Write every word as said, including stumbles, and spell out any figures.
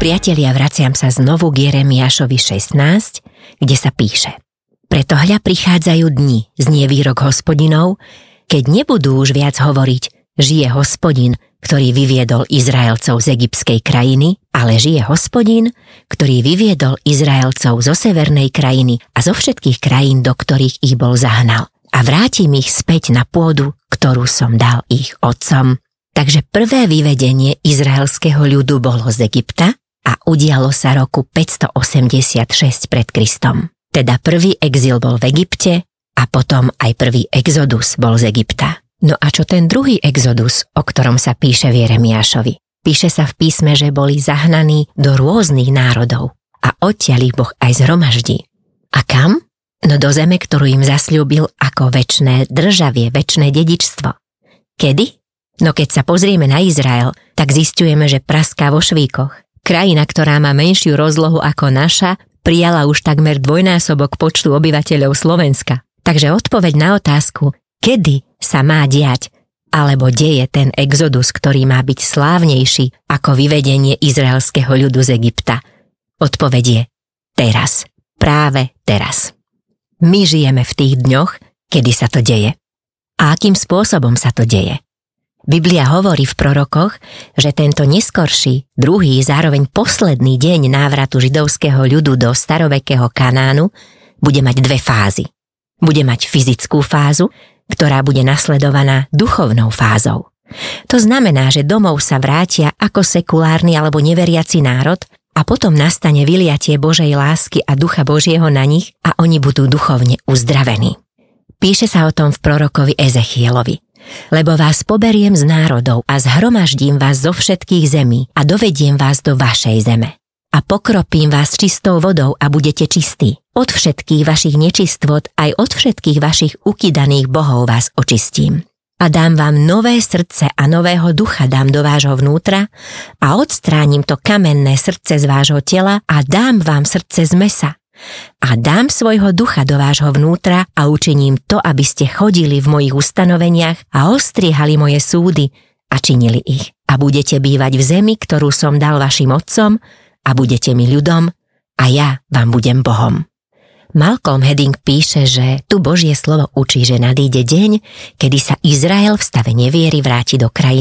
Priatelia, vraciam sa znovu k Jeremiášovi šestnásť, kde sa píše: Preto hľa prichádzajú dni, znie výrok Hospodinov, keď nebudú už viac hovoriť, žije Hospodin, ktorý vyviedol Izraelcov z egyptskej krajiny, ale žije Hospodin, ktorý vyviedol Izraelcov zo severnej krajiny a zo všetkých krajín, do ktorých ich bol zahnal. A vrátim ich späť na pôdu, ktorú som dal ich otcom. Takže prvé vyvedenie izraelského ľudu bolo z Egypta a udialo sa roku päťstoosemdesiatšesť pred Kristom. Teda prvý exil bol v Egypte a potom aj prvý exodus bol z Egypta. No a čo ten druhý exodus, o ktorom sa píše v Jeremiášovi? Píše sa v písme, že boli zahnaní do rôznych národov a odtiaľ ich Boh aj zhromaždí. A kam? No do zeme, ktorú im zasľúbil ako večné državie, večné dedičstvo. Kedy? No keď sa pozrieme na Izrael, tak zisťujeme, že praská vo švíkoch. Krajina, ktorá má menšiu rozlohu ako naša, prijala už takmer dvojnásobok počtu obyvateľov Slovenska. Takže odpoveď na otázku, kedy sa má diať, alebo deje ten exodus, ktorý má byť slávnejší ako vyvedenie izraelského ľudu z Egypta. Odpoveď je teraz, práve teraz. My žijeme v tých dňoch, kedy sa to deje. A akým spôsobom sa to deje? Biblia hovorí v prorokoch, že tento neskorší, druhý, zároveň posledný deň návratu židovského ľudu do starovekého Kanánu bude mať dve fázy. Bude mať fyzickú fázu, ktorá bude nasledovaná duchovnou fázou. To znamená, že domov sa vrátia ako sekulárny alebo neveriaci národ a potom nastane vyliatie Božej lásky a ducha Božieho na nich a oni budú duchovne uzdravení. Píše sa o tom v prorokovi Ezechielovi. Lebo vás poberiem z národov a zhromaždím vás zo všetkých zemí a dovediem vás do vašej zeme. A pokropím vás čistou vodou a budete čistí. Od všetkých vašich nečistot aj od všetkých vašich ukydaných bohov vás očistím. A dám vám nové srdce a nového ducha dám do vášho vnútra a odstránim to kamenné srdce z vášho tela a dám vám srdce z mesa. A dám svojho ducha do vášho vnútra a učiním to, aby ste chodili v mojich ustanoveniach a ostriehali moje súdy a činili ich. A budete bývať v zemi, ktorú som dal vašim otcom a budete mi ľudom a ja vám budem Bohom. Malcolm Hedding píše, že tu Božie slovo učí, že nadíde deň, kedy sa Izrael v stave neviery vráti do krajiny